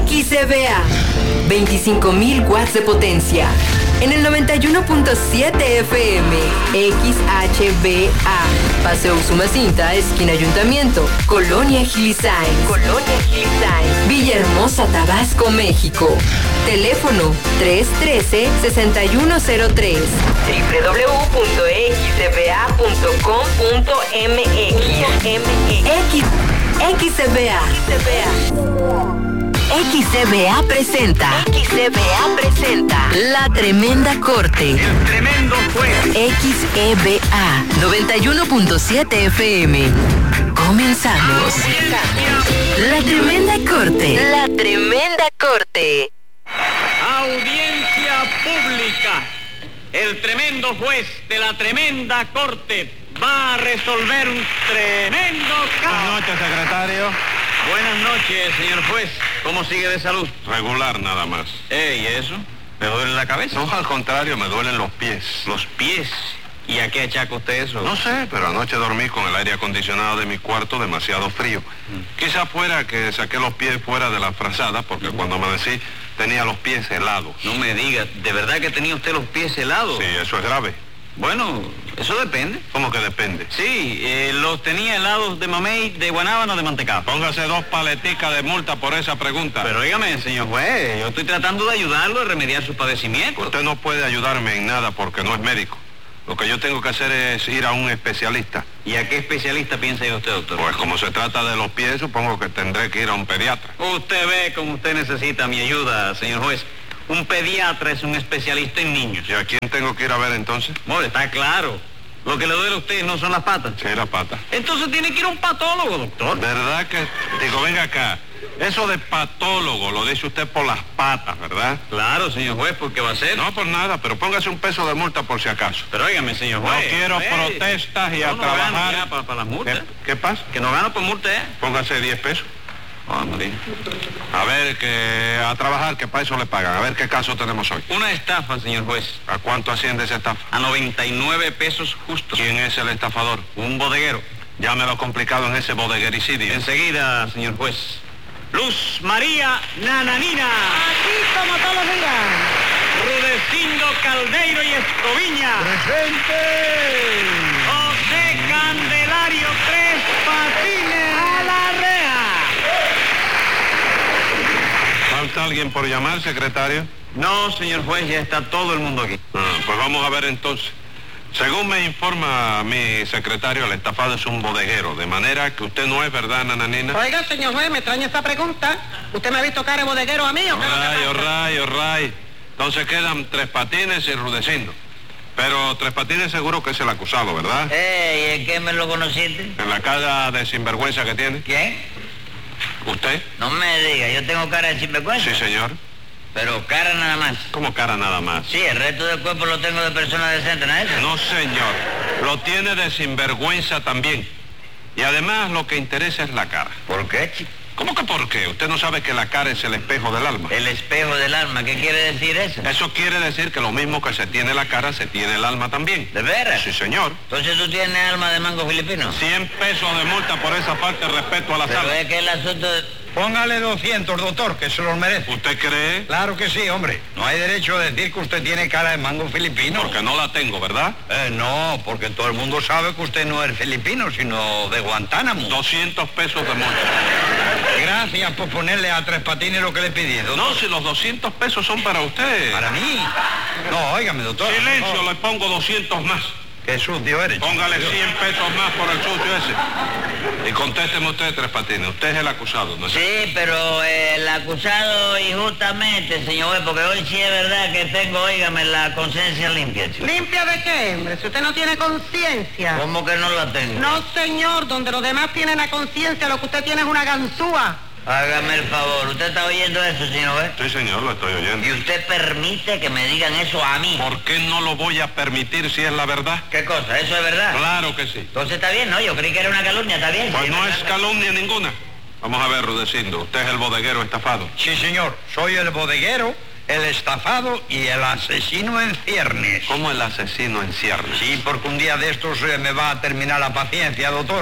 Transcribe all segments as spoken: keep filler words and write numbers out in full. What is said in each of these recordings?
X C V A, veinticinco mil watts de potencia. En el noventa y uno punto siete F M, X H B A, Paseo Usumacinta, esquina Ayuntamiento, Colonia Gilisáenz. Colonia Gilisáenz. Villahermosa, Tabasco, México. Teléfono tres uno tres, seis uno cero tres. doble u doble u doble u punto x c v a punto com punto m x. X, X C V A. X C V A presenta. X C V A presenta. La Tremenda Corte. El tremendo juez. X E V A noventa y uno punto siete F M. Comenzamos. La Tremenda Corte. La Tremenda Corte. Audiencia pública. El tremendo juez de la tremenda corte va a resolver un tremendo caso. Buenas noches, secretario. Buenas noches, señor juez. ¿Cómo sigue de salud? Regular nada más. Eh, ¿y eso? ¿Le duele la cabeza? No, al contrario, me duelen los pies. ¿Los pies? ¿Y a qué achaca usted eso? No sé, pero anoche dormí con el aire acondicionado de mi cuarto demasiado frío. Mm. Quizá fuera que saqué los pies fuera de la frazada, porque mm. cuando amanecí tenía los pies helados. No me diga, ¿de verdad que tenía usted los pies helados? Sí, eso es grave. Bueno, eso depende. ¿Cómo que depende? Sí, eh, los tenía helados de mamey, de guanábana o de mantecado. Póngase dos paleticas de multa por esa pregunta. Pero dígame, señor juez, yo estoy tratando de ayudarlo a remediar sus padecimientos. Usted no puede ayudarme en nada porque no es médico. Lo que yo tengo que hacer es ir a un especialista. ¿Y a qué especialista piensa ir usted, doctor? Pues como se trata de los pies, supongo que tendré que ir a un pediatra. Usted ve cómo usted necesita mi ayuda, señor juez. Un pediatra es un especialista en niños. ¿Y a quién tengo que ir a ver entonces? Bueno, está claro. Lo que le duele a usted no son las patas. Sí, las patas. Entonces tiene que ir a un patólogo, doctor. ¿Verdad que? Digo, venga acá. Eso de patólogo lo dice usted por las patas, ¿verdad? Claro, señor juez, ¿por qué va a ser? No, por nada, pero póngase un peso de multa por si acaso. Pero óigame, señor juez. No quiero juez. protestas y no, a no trabajar. Gano ya para, para las multas. ¿Qué, ¿Qué pasa? Que no gano por multa, ¿eh? Póngase diez pesos. Vamos, María. A ver, que a trabajar, que para eso le pagan. A ver qué caso tenemos hoy. Una estafa, señor juez. ¿A cuánto asciende esa estafa? A noventa y nueve pesos justos. ¿Quién es el estafador? Un bodeguero. Llámelo complicado en ese bodeguericidio. Enseguida, señor juez. Luz María Nananina. Aquí como todos los días. Rudecindo Caldeiro y Escoviña. ¡Presente! José Candelario Tres Patines. ¡A la rea! ¿Falta alguien por llamar, secretario? No, señor juez, ya está todo el mundo aquí. Ah, pues vamos a ver entonces. Según me informa mi secretario, el estafado es un bodeguero, de manera que usted no es, ¿verdad, Nananina? Oiga, señor juez, me extraña esa pregunta. ¿Usted me ha visto cara de bodeguero a mí o qué? Orray, orray, orray. Entonces quedan Tres Patines y Rudecindo. Pero Tres Patines seguro que es el acusado, ¿verdad? Eh, ¿y en qué me lo conociste? En la cara de sinvergüenza que tiene. ¿Quién? ¿Usted? No me diga, yo tengo cara de sinvergüenza. Sí, señor. Pero cara nada más. ¿Cómo cara nada más? Sí, el resto del cuerpo lo tengo de persona decente, ¿no es eso? No, señor. Lo tiene de sinvergüenza también. Y además lo que interesa es la cara. ¿Por qué, chico? ¿Cómo que por qué? Usted no sabe que la cara es el espejo del alma. El espejo del alma, ¿qué quiere decir eso? Eso quiere decir que lo mismo que se tiene la cara, se tiene el alma también. ¿De veras? Sí, señor. Entonces tú tienes alma de mango filipino. cien pesos de multa por esa falta de respeto a la Pero sala. es que el asunto de... Póngale doscientos, doctor, que se los merece. ¿Usted cree? Claro que sí, hombre. No hay derecho a decir que usted tiene cara de mango filipino. Porque no la tengo, ¿verdad? Eh, no, porque todo el mundo sabe que usted no es filipino, sino de Guantánamo. doscientos pesos de multa. Gracias por ponerle a Tres Patines lo que le pedí, doctor. No, si los doscientos pesos son para usted. ¿Para mí? No, óigame, doctor. Silencio, No. le pongo doscientos más. Qué sucio eres. Póngale cien pesos más por el sucio ese. Y contésteme usted, Tres Patines. Usted es el acusado, ¿no es? Sí, pero eh, el acusado injustamente, señor juez, porque hoy sí es verdad que tengo, óigame, la conciencia limpia, chico. ¿Limpia de qué, hombre? Si usted no tiene conciencia. ¿Cómo que no la tengo? No, señor, donde los demás tienen la conciencia, lo que usted tiene es una ganzúa. Hágame el favor, ¿usted está oyendo eso, señor juez? Sí, señor, lo estoy oyendo. ¿Y usted permite que me digan eso a mí? ¿Por qué no lo voy a permitir si es la verdad? ¿Qué cosa? ¿Eso es verdad? Claro que sí. Entonces está bien, ¿no? Yo creí que era una calumnia, ¿está bien? Pues Sí, no ¿verdad? es calumnia ninguna. Vamos a ver, Rudecindo. Usted es el bodeguero estafado. Sí, señor. Soy el bodeguero, el estafado y el asesino en ciernes. ¿Cómo el asesino en ciernes? Sí, porque un día de estos eh, me va a terminar la paciencia, doctor.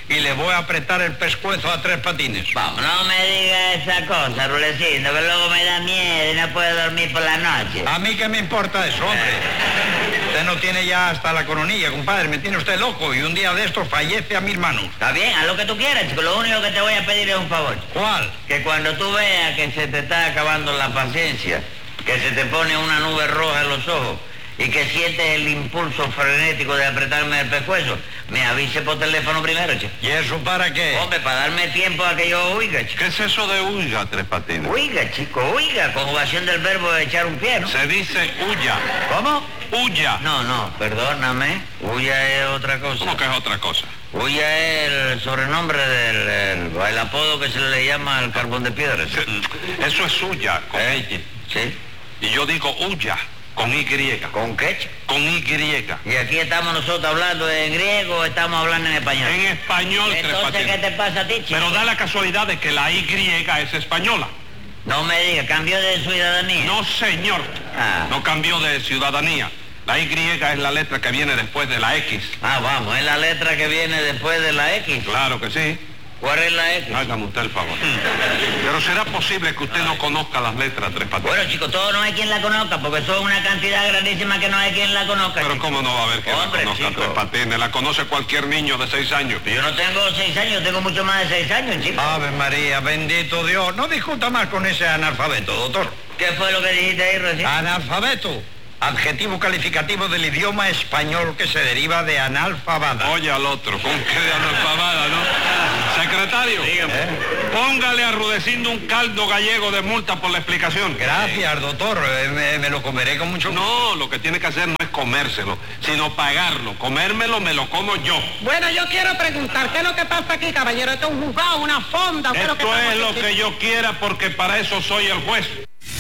y le voy a apretar el pescuezo a Tres Patines. Vamos, no me diga esa cosa, Rulecito, que luego me da miedo y no puedo dormir por la noche. A mí qué me importa eso, hombre. Usted no tiene ya hasta la coronilla, compadre, me tiene usted loco y un día de estos fallece a mis manos. Está bien, haz lo que tú quieras, chico, lo único que te voy a pedir es un favor. ¿Cuál? Que cuando tú veas que se te está acabando la paciencia, que se te pone una nube roja en los ojos y que sientes el impulso frenético de apretarme el pescuezo, me avise por teléfono primero, chico. ¿Y eso para qué? Hombre, para darme tiempo a que yo huiga, chico. ¿Qué es eso de huya, Tres Patines? Huiga, chico, huiga, conjugación del verbo de echar un pie, ¿no? Se dice huya. ¿Cómo? Huya. No, no, perdóname, huya es otra cosa. ¿Cómo que es otra cosa? Huya es el sobrenombre del el, el apodo que se le llama al carbón de piedra. ¿Sí? Eso es suya, con ¿Eh? Y. ¿Sí? Y yo digo huya, con Y. ¿Con qué, chico? Con Y. Y aquí estamos nosotros hablando en griego o estamos hablando en español. En español, Tres Entonces, Patines. ¿qué te pasa a ti, chico? Pero da la casualidad de que la Y es española. No me digas, ¿cambió de ciudadanía? No, señor. Ah. No cambió de ciudadanía. La Y es la letra que viene después de la X. Ah, vamos, es la letra que viene después de la X. Claro que sí. ¿Cuál es la X? Hágame usted el favor. Pero será posible que usted no conozca las letras, Tres Patines. Bueno, chicos, todo no hay quien la conozca, porque son una cantidad grandísima que no hay quien la conozca. Pero chico. ¿cómo no va a haber quien Hombre, la conozca, chico. Tres Patines? La conoce cualquier niño de seis años. Yo no tengo seis años, tengo mucho más de seis años, chico. Ave María, bendito Dios. No discuta más con ese analfabeto, doctor. ¿Qué fue lo que dijiste ahí recién? Analfabeto. Adjetivo calificativo del idioma español que se deriva de analfabada. Oye al otro, ¿con qué de analfabada, no? Secretario, ¿Eh? póngale a Rudecindo un caldo gallego de multa por la explicación. Gracias, doctor. Eh, me, me lo comeré con mucho... No, lo que tiene que hacer no es comérselo, sino pagarlo. Comérmelo me lo como yo. Bueno, yo quiero preguntar, ¿qué es lo que pasa aquí, caballero? ¿Esto es un juzgado, una fonda? ¿Qué es lo que Esto pasa es lo aquí? que yo quiera porque para eso soy el juez.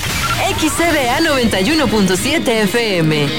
X C D A noventa y uno punto siete F M.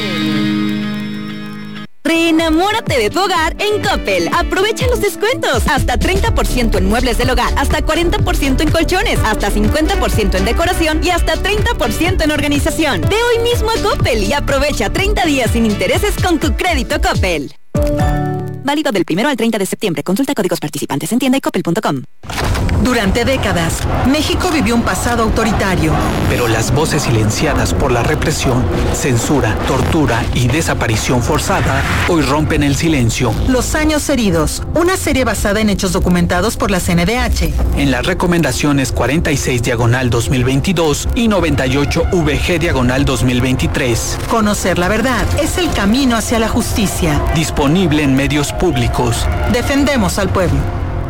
Reenamórate de tu hogar en Coppel. Aprovecha los descuentos. Hasta treinta por ciento en muebles del hogar, hasta cuarenta por ciento en colchones, hasta cincuenta por ciento en decoración y hasta treinta por ciento en organización. Ve hoy mismo a Coppel y aprovecha treinta días sin intereses con tu crédito Coppel. Válido del primero al treinta de septiembre. Consulta códigos participantes en tienda y coppel punto com. Durante décadas, México vivió un pasado autoritario. Pero las voces silenciadas por la represión, censura, tortura y desaparición forzada hoy rompen el silencio. Los años heridos, una serie basada en hechos documentados por la C N D H. En las recomendaciones cuarenta y seis diagonal dos mil veintidós y noventa y ocho V G diagonal dos mil veintitrés. Conocer la verdad es el camino hacia la justicia. Disponible en medios públicos. Defendemos al pueblo.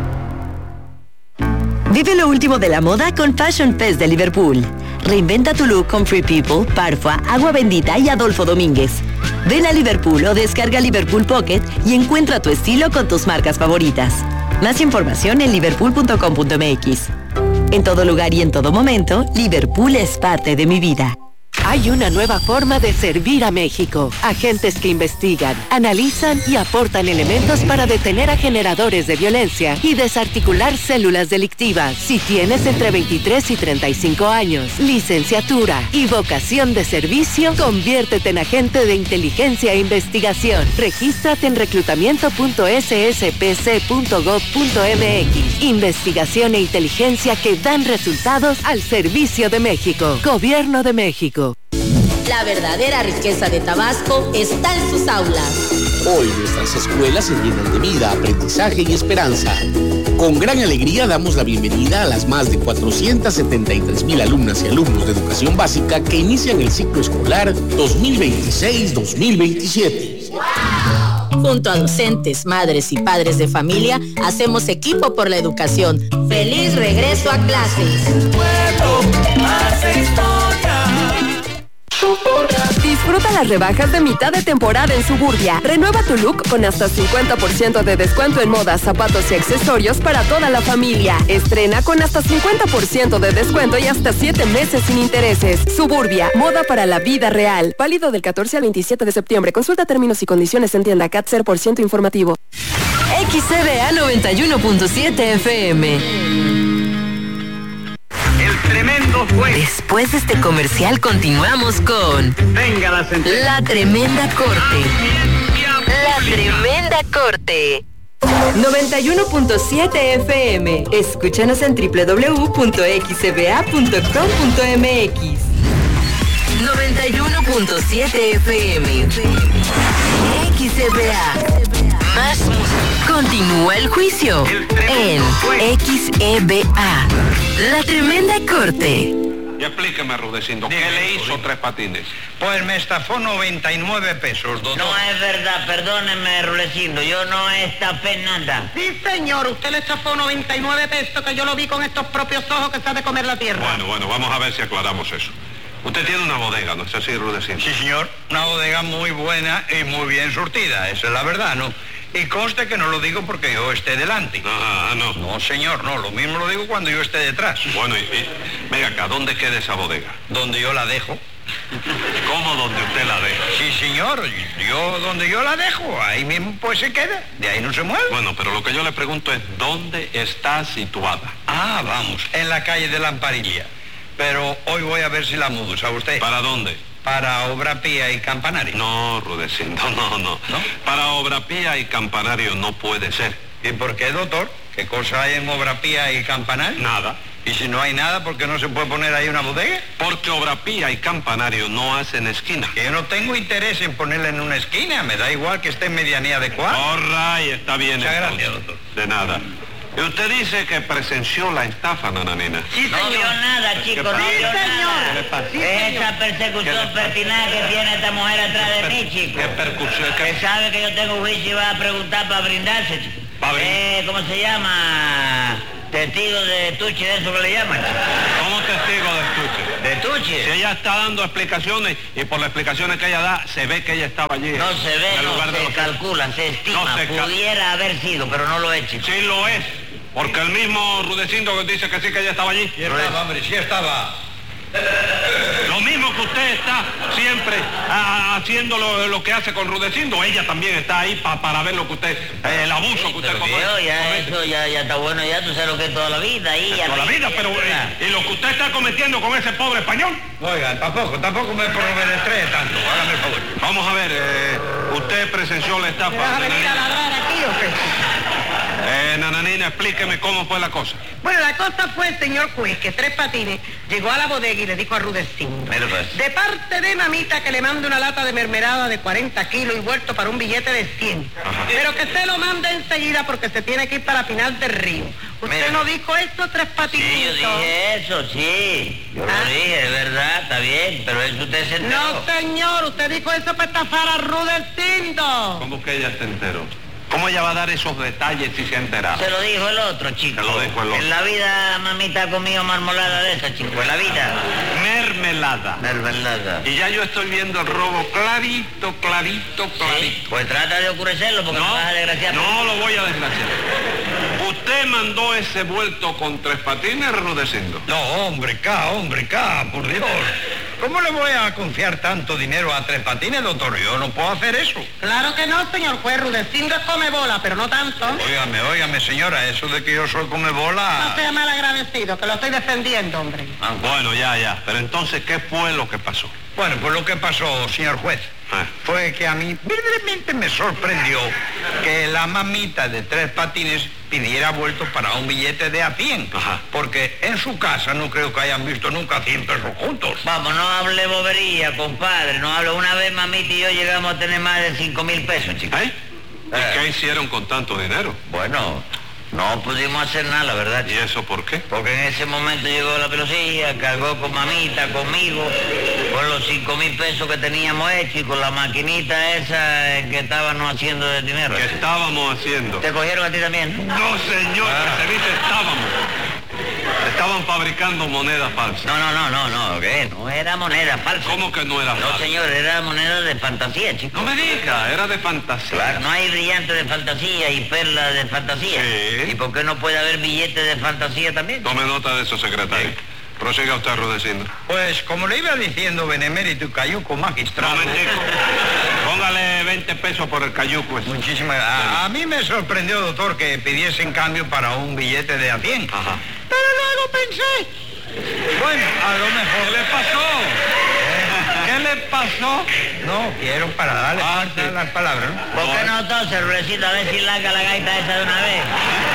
Vive lo último de la moda con Fashion Fest de Liverpool. Reinventa tu look con Free People, Parfua, Agua Bendita y Adolfo Domínguez. Ven a Liverpool o descarga Liverpool Pocket y encuentra tu estilo con tus marcas favoritas. Más información en liverpool punto com punto m x. En todo lugar y en todo momento, Liverpool es parte de mi vida. Hay una nueva forma de servir a México. Agentes que investigan, analizan y aportan elementos para detener a generadores de violencia y desarticular células delictivas. Si tienes entre veintitrés y treinta y cinco años, licenciatura y vocación de servicio, conviértete en agente de inteligencia e investigación. Regístrate en reclutamiento punto s s p c punto gov punto m x. Investigación e inteligencia que dan resultados al servicio de México. Gobierno de México. La verdadera riqueza de Tabasco está en sus aulas. Hoy nuestras escuelas se llenan de vida, aprendizaje y esperanza. Con gran alegría damos la bienvenida a las más de cuatrocientas setenta y tres mil alumnas y alumnos de educación básica que inician el ciclo escolar dos mil veintiséis dos mil veintisiete. ¡Wow! Junto a docentes, madres y padres de familia, hacemos equipo por la educación. ¡Feliz regreso a clases! Pueblo hace historia. Disfruta las rebajas de mitad de temporada en Suburbia. Renueva tu look con hasta cincuenta por ciento de descuento en moda, zapatos y accesorios para toda la familia. Estrena con hasta cincuenta por ciento de descuento y hasta siete meses sin intereses. Suburbia, moda para la vida real. Válido del catorce al veintisiete de septiembre. Consulta términos y condiciones en tienda. C A T cero por ciento informativo. X C D A noventa y uno punto siete F M. Tremendo juez. Después de este comercial continuamos con Venga la sentencia. La Tremenda Corte. La Tremenda Corte. noventa y uno punto siete F M. Escúchanos en doble u doble u doble u punto x c b a punto com punto m x. noventa y uno punto siete F M. X C B A. Más música. Continúa el juicio en X E B A. La Tremenda Corte. Y explíqueme, Rudecindo, ¿qué le hizo Tres Patines? Pues me estafó noventa y nueve pesos, doctor. No es verdad, perdóneme, Rulecindo, yo no estafé nada. Sí, señor, usted le estafó noventa y nueve pesos, que yo lo vi con estos propios ojos que sabe comer la tierra. Bueno, bueno, vamos a ver si aclaramos eso. Usted tiene una bodega, ¿no es así, Rudecindo? Sí, señor, una bodega muy buena y muy bien surtida, esa es la verdad, ¿no? Y conste que no lo digo porque yo esté delante. Ajá, no. No, señor, no, lo mismo lo digo cuando yo esté detrás. Bueno, y, y venga acá, ¿dónde queda esa bodega? Donde yo la dejo. ¿Cómo donde usted la deja? Sí, señor, yo donde yo la dejo, ahí mismo pues se queda, de ahí no se mueve. Bueno, pero lo que yo le pregunto es, ¿dónde está situada? Ah, vamos, en la calle de Lamparilla. Pero hoy voy a ver si la mudo, ¿sabe usted? ¿Para dónde? Para Obra Pía y Campanario. No, Rudecindo, no, no, no. Para Obra Pía y Campanario no puede ser. ¿Y por qué, doctor? ¿Qué cosa hay en Obra Pía y Campanario? Nada. ¿Y si no hay nada, por qué no se puede poner ahí una bodega? Porque Obra Pía y Campanario no hacen esquina. Que yo no tengo interés en ponerla en una esquina, me da igual que esté en medianía adecuada. All right, está bien. Muchas entonces. gracias, doctor. De nada. Y usted dice que presenció la estafa, nananina. Sí, señor. No vio nada, chico, no pasa? vio Sí, señor. nada. ¿Qué le pasa? Sí, Esa persecución pertinaz que tiene esta mujer atrás de mí, chico. ¿Qué percusión? Que sabe que yo tengo juicio y va a preguntar para brindarse, chico. ¿Va a brindar? Eh, ¿cómo se llama? Testigo de tuche, de eso que le llaman, chico. ¿Cómo testigo de estuche? ¿De tuche? Si ella está dando explicaciones y por las explicaciones que ella da, se ve que ella estaba allí. No se ve, en el no lugar de se los- calcula, se estima. No se cal- Pudiera haber sido, pero no lo es, chico. Sí lo es, porque el mismo Rudecindo dice que sí que ella estaba allí. Sí estaba, hombre, sí estaba. Lo mismo que usted está siempre ah, haciendo lo, lo que hace con Rudecindo, ella también está ahí pa- para ver lo que usted, eh, el abuso que usted Pero comete. viejo, ya comete. eso ya, ya está bueno, ya tú sabes lo que es toda la vida ahí. Toda la vida, pero eh, y lo que usted está cometiendo con ese pobre español. Oiga, tampoco, tampoco me prometeré tanto, hágame el favor. Vamos a ver, eh, usted presenció la estafa. ¿Vas a venir a Nananina. ladrar aquí o qué? Eh, Nananina, explíqueme cómo fue la cosa. Bueno, la cosa fue, señor juez, que Tres Patines llegó a la bodega y le dijo a Rudecindo, Mira, pues. de parte de mamita que le mande una lata de mermelada de cuarenta kilos y vuelto para un billete de cien. Pero que se lo mande enseguida porque se tiene que ir para Pinar del Río. ¿Usted Mira. no dijo eso, Tres Patines? Sí, yo dije eso, sí. Yo Ah. lo dije, es verdad, está bien, pero eso usted se enteró. No, señor, usted dijo eso para estafar a Rudecindo. ¿Cómo que ella se enteró? ¿Cómo ella va a dar esos detalles si se ha enterado? Se lo dijo el otro, chico. Se lo dijo el otro. En la vida, mamita, ha comido marmolada de esa, chico. En la vida. Mermelada. Mermelada. Y ya yo estoy viendo el robo clarito, clarito, clarito. Pues trata de oscurecerlo porque no, No, vas a desgraciar. no lo voy a desgraciar. ¿Usted mandó ese vuelto con Tres Patines, Rudecindo? No, hombre, cá, hombre, cá, por Dios. ¿Cómo le voy a confiar tanto dinero a Tres Patines, doctor? Yo no puedo hacer eso. Claro que no, señor juez, Rudecindo es come bola, pero no tanto. Óigame, óigame, señora, eso de que yo soy come No bola... sea mal agradecido, que lo estoy defendiendo, hombre. Ah, bueno, ya, ya. Pero entonces, ¿qué fue lo que pasó? Bueno, pues lo que pasó, señor juez, Ah. fue que a mí verdaderamente me sorprendió que la mamita de Tres Patines pidiera vuelto para un billete de a cien. Ajá. Porque en su casa no creo que hayan visto nunca cien pesos juntos. Vamos, no hable bobería, compadre. No hable. Una vez mamita y yo llegamos a tener más de cinco mil pesos, chicos. ¿Eh? ¿Y qué hicieron con tanto dinero? Bueno, no pudimos hacer nada, la verdad, ¿Y chico. eso por qué? Porque en ese momento llegó la policía, cargó con mamita, conmigo, con los cinco mil pesos que teníamos hecho y con la maquinita esa que estábamos haciendo de dinero. ¿Qué estábamos haciendo? ¿Te cogieron a ti también? No, señor, Ah. que se dice estábamos. Estaban fabricando monedas falsas. No, no, no, no, no, ¿qué? No era moneda falsa. ¿Cómo que no era No, falsa? señor, era moneda de fantasía, chico. No me diga, era de fantasía. Claro, no hay brillantes de fantasía y perlas de fantasía. Sí. ¿Y por qué no puede haber billetes de fantasía también? Tome nota de eso, secretario. Prosiga usted, Rudecindo. Pues como le iba diciendo, benemérito y cayuco magistrado... Momentico. Póngale veinte pesos por el cayuco ese. Muchísimas gracias. A, a mí me sorprendió, doctor, que pidiese en cambio para un billete de a cien. Ajá. Pero luego pensé, bueno, a lo mejor... ¿Qué le pasó? ¿Qué ¿Qué le pasó? No, quiero para darle Ah, sí. las palabras, ¿no? ¿Por qué no tose, Rulecito? A ver si larga la gaita esa de una vez.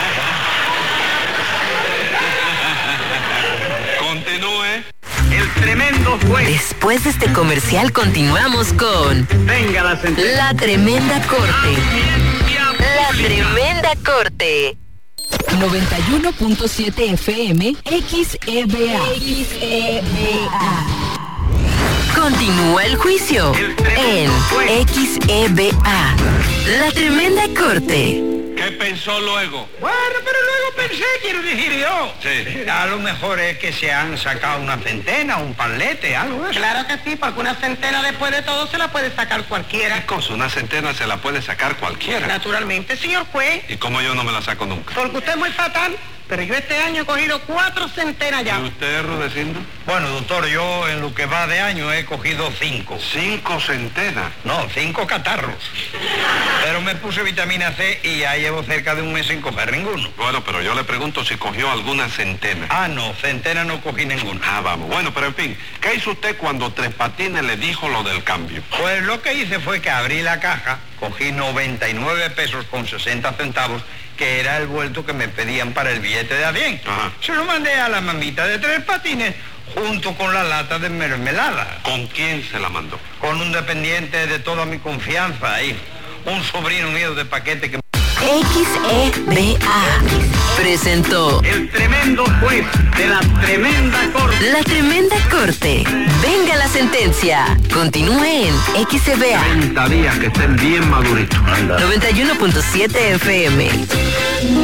Continúe. El tremendo juez. Después de este comercial continuamos con Venga la sentencia. La Tremenda Corte. La Tremenda Corte. noventa y uno punto siete F M X E B A. X E B A. Continúa el juicio en X E B A. La Tremenda Corte. ¿Qué pensó luego? Bueno, pero luego pensé, quiero decir yo. Sí. A lo mejor es que se han sacado una centena, un palete, algo de eso. Claro que sí, porque una centena después de todo se la puede sacar cualquiera. ¿Qué cosa? Una centena se la puede sacar cualquiera. Naturalmente, señor juez. ¿Y cómo yo no me la saco nunca? Porque usted es muy fatal, pero yo este año he cogido cuatro centenas ya. ¿Y usted, Rudecindo? Bueno, doctor, yo en lo que va de año he cogido cinco. ¿Cinco centenas? No, cinco catarros. Pero me puse vitamina C y ya llevo cerca de un mes sin coger ninguno. Bueno, pero yo le pregunto si cogió alguna centena. Ah, no, centena no cogí ninguna. Ah, vamos. Bueno, pero en fin, ¿qué hizo usted cuando Tres Patines le dijo lo del cambio? Pues lo que hice fue que abrí la caja, cogí noventa y nueve pesos con sesenta centavos, que era el vuelto que me pedían para el billete de Adien. Ajá. Se lo mandé a la mamita de Tres Patines junto con la lata de mermelada. ¿Con quién se la mandó? Con un dependiente de toda mi confianza ahí, un sobrino mío de paquete que... X E B A presentó El tremendo juez de la Tremenda Corte. La Tremenda Corte. Venga la sentencia. Continúe en X E B A treinta días que estén bien maduritos. noventa y uno punto siete F M.